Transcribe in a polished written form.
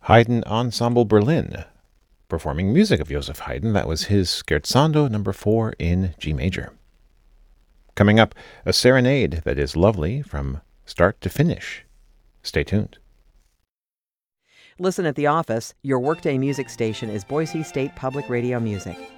Haydn Ensemble Berlin, performing music of Joseph Haydn. That was his Scherzando number 4 in G major. Coming up, a serenade that is lovely from start to finish. Stay tuned. Listen at the office. Your workday music station is Boise State Public Radio Music.